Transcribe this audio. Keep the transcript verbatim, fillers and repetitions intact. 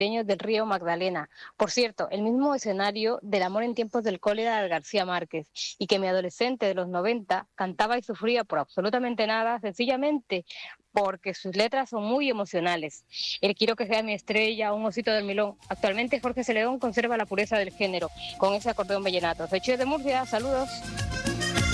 del río Magdalena. Por cierto, el mismo escenario del Amor en tiempos del cólera de García Márquez, y que mi adolescente de los noventa cantaba y sufría por absolutamente nada, sencillamente porque sus letras son muy emocionales. El Quiero que sea mi estrella, Un osito del milón. Actualmente Jorge Celedón conserva la pureza del género, con ese acordeón vallenato. Soy Chio de Murcia, saludos.